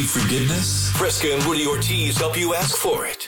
need forgiveness? Fresca and Woody Ortiz help you ask for it.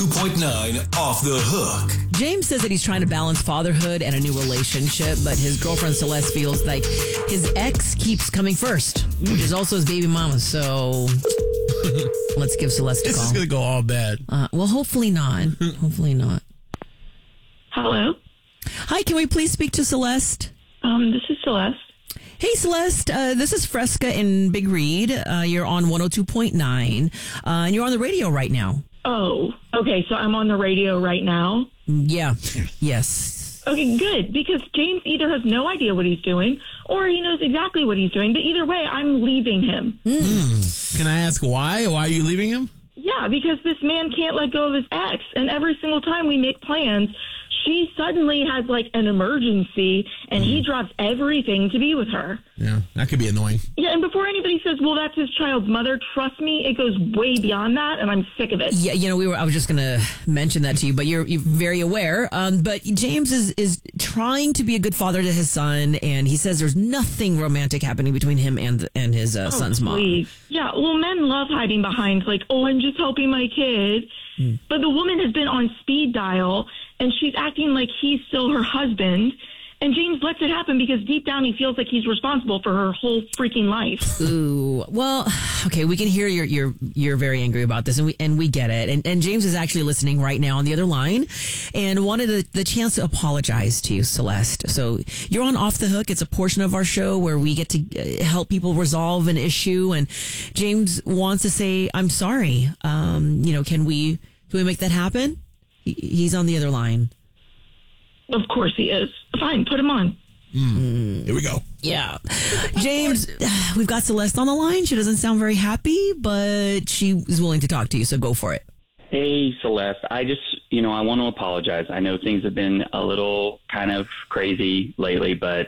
102.9 Off the Hook. James says that he's trying to balance fatherhood and a new relationship, but his girlfriend Celeste feels like his ex keeps coming first, which is also his baby mama. So let's give Celeste a call. This is going to go all bad. Well, hopefully not. Hopefully not. Hello? Hi, can we please speak to Celeste? This is Celeste. Hey, Celeste. This is Fresca in Big Reed. You're on 102.9, and you're on the radio right now. Oh, okay, so I'm on the radio right now? Yeah. Yes. Okay, good, because James either has no idea what he's doing, or he knows exactly what he's doing, but either way, I'm leaving him. Can I ask why? Why are you leaving him? Yeah, because this man can't let go of his ex, and every single time we make plans, she suddenly has, like, an emergency, and he drops everything to be with her. Yeah, that could be annoying. Yeah, and before anybody says, well, that's his child's mother, trust me, it goes way beyond that, and I'm sick of it. Yeah, I was just going to mention that to you, but you're very aware. But James is trying to be a good father to his son, and he says there's nothing romantic happening between him and his son's mom. Yeah, well, men love hiding behind, like, oh, I'm just helping my kid. But the woman has been on speed dial, and she's acting like he's still her husband. And James lets it happen because deep down he feels like he's responsible for her whole freaking life. Ooh, well, okay, we can hear you're very angry about this, and we get it. And James is actually listening right now on the other line, and wanted the chance to apologize to you, Celeste. So you're on Off the Hook. It's a portion of our show where we get to help people resolve an issue, and James wants to say, "I'm sorry." Can we make that happen? He's on the other line. Of course he is. Fine, put him on. Here we go. Yeah. James, we've got Celeste on the line. She doesn't sound very happy, but she is willing to talk to you, so go for it. Hey, Celeste. I just, I want to apologize. I know things have been a little kind of crazy lately, but,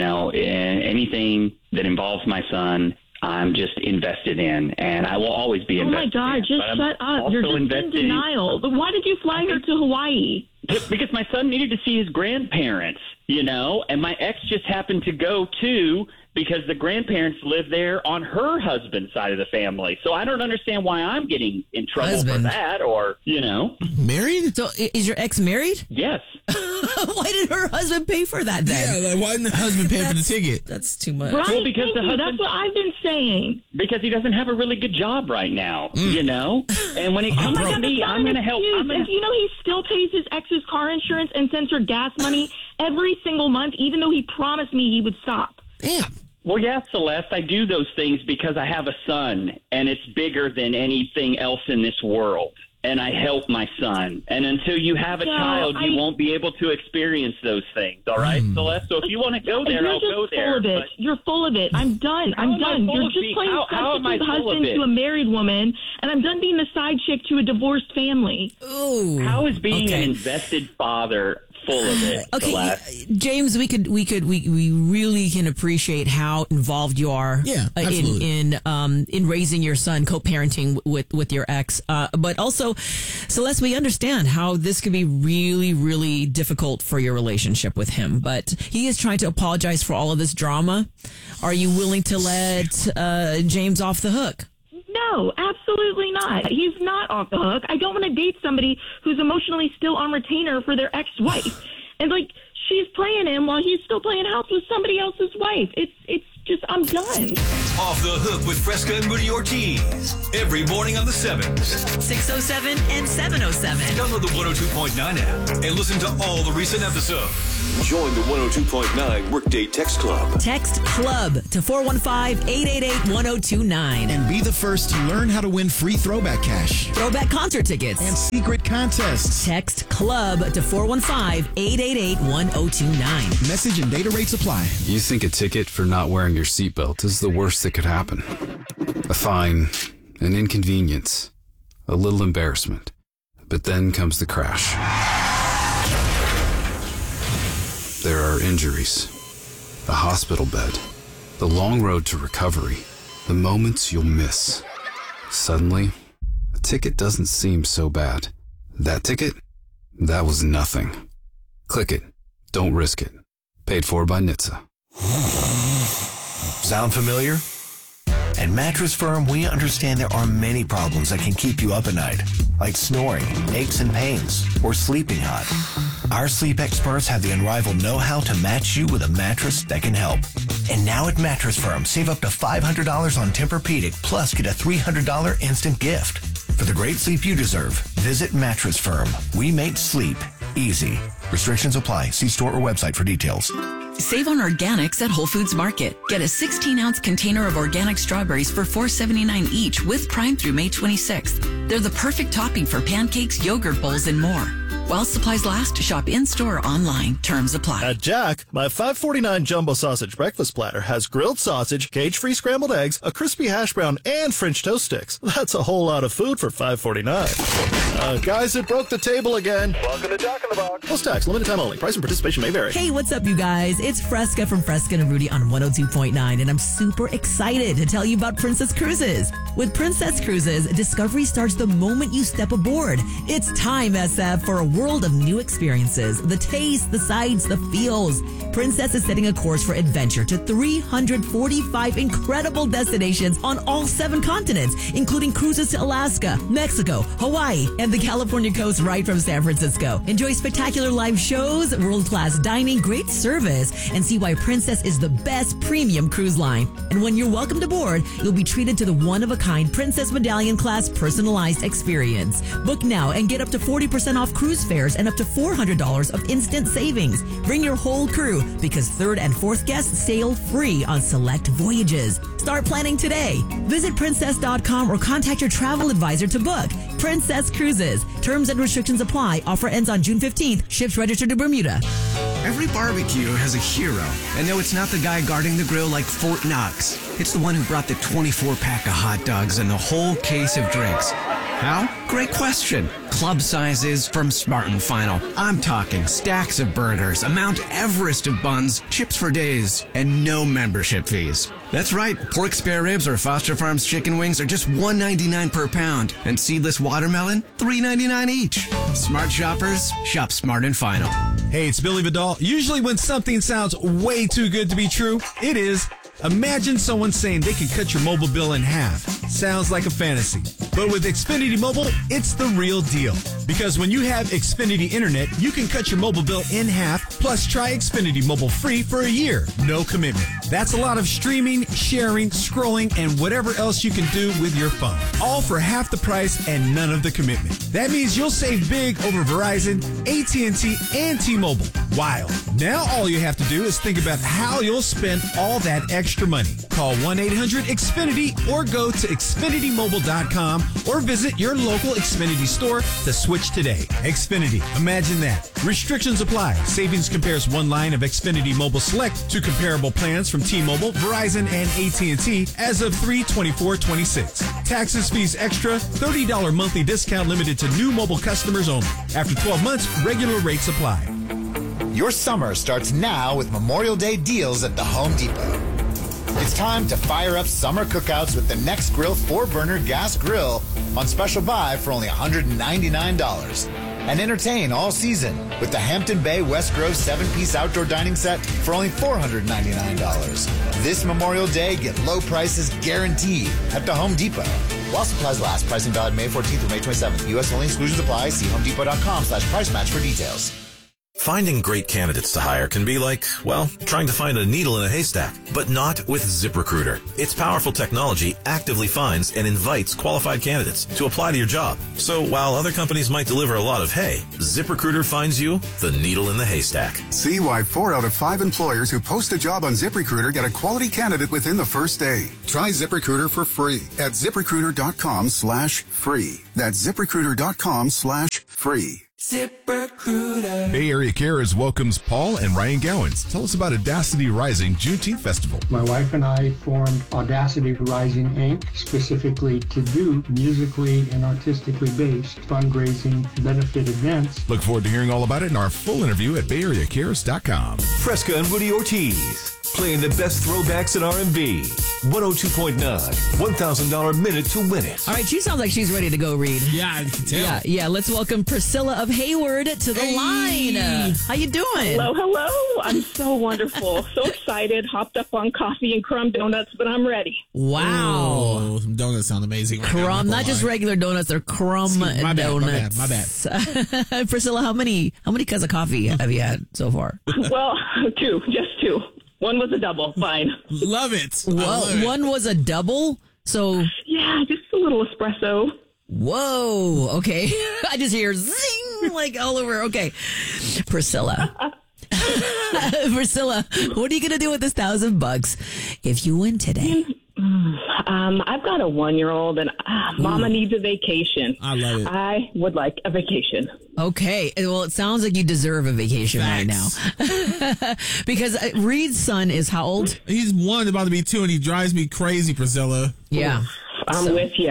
anything that involves my son, I'm just invested in, and I will always be invested in. Oh, my God, just shut up. You're just in denial. But why did you fly her to Hawaii? Because my son needed to see his grandparents, and my ex just happened to go, too, because the grandparents live there on her husband's side of the family. So I don't understand why I'm getting in trouble for that or, Married? So is your ex married? Yes. Why did her husband pay for that then? Yeah, why didn't the husband pay for the ticket? That's too much. Right, well, because that's what I've been saying. Because he doesn't have a really good job right now, And when it comes to me, I'm going to help. He still pays his ex's car insurance and sends her gas money every single month, even though he promised me he would stop. Damn. Well, yeah, Celeste, I do those things because I have a son, and it's bigger than anything else in this world. And I help my son. And until you have a child, you won't be able to experience those things, all right, Celeste? So if you want to go there, I'll go there. You're full of it. I'm done. I'm done. You're just playing substitute husband to a married woman, and I'm done being the side chick to a divorced family. Ooh. How is being an invested father full of it? Okay, Celeste? James, we really can appreciate how involved you are in raising your son, co-parenting with your ex. But also, Celeste, we understand how this could be really, really difficult for your relationship with him. But he is trying to apologize for all of this drama. Are you willing to let James off the hook? No, absolutely not. He's not off the hook. I don't want to date somebody who's emotionally still on retainer for their ex-wife. And, she's playing him while he's still playing house with somebody else's wife. It's just, I'm done. Off the Hook with Fresca and Woody Ortiz. Every morning on the 7s. 607 and 707. Download the 102.9 app and listen to all the recent episodes. Join the 102.9 Workday Text Club. Text CLUB to 415-888-1029. And be the first to learn how to win free throwback cash. Throwback concert tickets. And secret contests. Text CLUB to 415-888-1029. Message and data rates apply. You think a ticket for not wearing your seatbelt is the worst that could happen. A fine, an inconvenience, a little embarrassment. But then comes the crash. There are injuries, a hospital bed, the long road to recovery, the moments you'll miss. Suddenly, a ticket doesn't seem so bad. That ticket? That was nothing. Click it. Don't risk it. Paid for by NHTSA. Sound familiar? At Mattress Firm, we understand there are many problems that can keep you up at night, like snoring, aches and pains, or sleeping hot. Our sleep experts have the unrivaled know-how to match you with a mattress that can help. And now at Mattress Firm, save up to $500 on Tempur-Pedic, plus get a $300 instant gift. For the great sleep you deserve, visit Mattress Firm. We make sleep easy. Restrictions apply. See store or website for details. Save on organics at Whole Foods Market. Get a 16-ounce container of organic strawberries for $4.79 each with Prime through May 26th. They're the perfect topping for pancakes, yogurt bowls, and more. While supplies last, shop in-store or online. Terms apply. At Jack, my $5.49 jumbo sausage breakfast platter has grilled sausage, cage-free scrambled eggs, a crispy hash brown, and French toast sticks. That's a whole lot of food for $5.49. Guys, it broke the table again. Welcome to Jack in the Box. Plus tax, limited time only. Price and participation may vary. Hey, what's up, you guys? It's Fresca from Fresca and Rudy on 102.9, and I'm super excited to tell you about Princess Cruises. With Princess Cruises, discovery starts the moment you step aboard. It's time, SF, for a world of new experiences. The taste, the sights, the feels. Princess is setting a course for adventure to 345 incredible destinations on all 7 continents, including cruises to Alaska, Mexico, Hawaii, and the California coast right from San Francisco. Enjoy spectacular live shows, world-class dining, great service, and see why Princess is the best premium cruise line. And when you're welcomed aboard, you'll be treated to the one-of-a-kind Princess Medallion class personalized experience. Book now and get up to 40% off cruise fares and up to $400 of instant savings. Bring your whole crew because 3rd and 4th guests sail free on select voyages. Start planning today. Visit princess.com or contact your travel advisor to book. Princess Cruises. Terms and restrictions apply. Offer ends on June 15th. Ships registered to Bermuda. Every barbecue has a hero. And no, it's not the guy guarding the grill like Fort Knox. It's the one who brought the 24-pack of hot dogs and the whole case of drinks. How? Great question. Club sizes from Smart & Final. I'm talking stacks of burgers, a Mount Everest of buns, chips for days, and no membership fees. That's right. Pork spare ribs or Foster Farms chicken wings are just $1.99 per pound. And seedless watermelon, $3.99 each. Smart shoppers, shop Smart & Final. Hey, it's Billy Vidal. Usually when something sounds way too good to be true, it is. Imagine someone saying they can cut your mobile bill in half. Sounds like a fantasy. But with Xfinity Mobile, it's the real deal. Because when you have Xfinity Internet, you can cut your mobile bill in half, plus try Xfinity Mobile free for a year. No commitment. That's a lot of streaming, sharing, scrolling, and whatever else you can do with your phone. All for half the price and none of the commitment. That means you'll save big over Verizon, AT&T, and T-Mobile. Wild. Now all you have to do is think about how you'll spend all that extra money. Call 1-800-XFINITY or go to XfinityMobile.com or visit your local Xfinity store to switch today. Xfinity. Imagine that. Restrictions apply. Savings compares one line of Xfinity Mobile Select to comparable plans from T-Mobile, Verizon, and AT&T as of 3/24/26. Taxes, fees extra, $30 monthly discount limited to new mobile customers only. After 12 months, regular rates apply. Your summer starts now with Memorial Day deals at the Home Depot. It's time to fire up summer cookouts with the Nextgrill 4-burner gas grill on special buy for only $199. And entertain all season with the Hampton Bay West Grove 7-piece outdoor dining set for only $499. This Memorial Day, get low prices guaranteed at the Home Depot. While supplies last, pricing valid May 14th through May 27th. U.S. only, exclusions apply. See homedepot.com/price match for details. Finding great candidates to hire can be like, well, trying to find a needle in a haystack, but not with ZipRecruiter. Its powerful technology actively finds and invites qualified candidates to apply to your job. So while other companies might deliver a lot of hay, ZipRecruiter finds you the needle in the haystack. See why 4 out of 5 employers who post a job on ZipRecruiter get a quality candidate within the first day. Try ZipRecruiter for free at ZipRecruiter.com/free. That's ZipRecruiter.com/free. ZipRecruiter. Bay Area Cares welcomes Paul and Ryan Gowans. Tell us about Audacity Rising Juneteenth Festival. My wife and I formed Audacity Rising, Inc., specifically to do musically and artistically based fundraising benefit events. Look forward to hearing all about it in our full interview at BayAreaCares.com. Fresca and Woody Ortiz. playing the best throwbacks in R&B. 102.9, $1,000 minute to win it. All right, she sounds like she's ready to go, Reed. Yeah, I can tell. Yeah. Let's welcome Priscilla of Hayward to the line. How you doing? Hello. I'm so wonderful. So excited. Hopped up on coffee and crumb donuts, but I'm ready. Wow. Oh, some donuts sound amazing. Right Crumb, not just regular donuts, they're crumb donuts. My bad. Priscilla, how many cups of coffee have you had so far? Well, just two. One was a double. Fine. Love it. Well, one was a double? So yeah, just a little espresso. Whoa. Okay. I just hear zing like all over. Okay. Priscilla. Priscilla, what are you going to do with this $1,000 if you win today? I've got a 1-year-old and Mama needs a vacation. I love it. I would like a vacation. Okay. Well, it sounds like you deserve a vacation right now. Because Reed's son is how old? He's 1, about to be 2, and he drives me crazy, Priscilla. Yeah. I'm with you.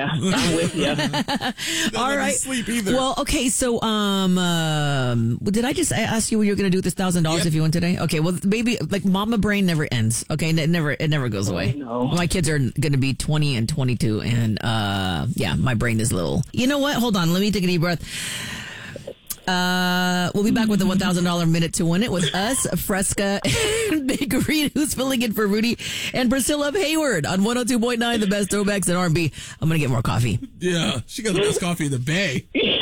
All right. Sleep either. Well, okay. So, did I just ask you what you're going to do with this $1,000 if you win today? Okay. Well, baby, like mama brain never ends. Okay. It never goes away. No. My kids are going to be 20 and 22. And, my brain is little. You know what? Hold on. Let me take a deep breath. We'll be back with the $1,000 minute to win it with us, Fresca and Big Reed, who's filling in for Rudy, and Priscilla of Hayward on 102.9, the best throwbacks in R&B. I'm going to get more coffee. Yeah, she got the best coffee in the Bay.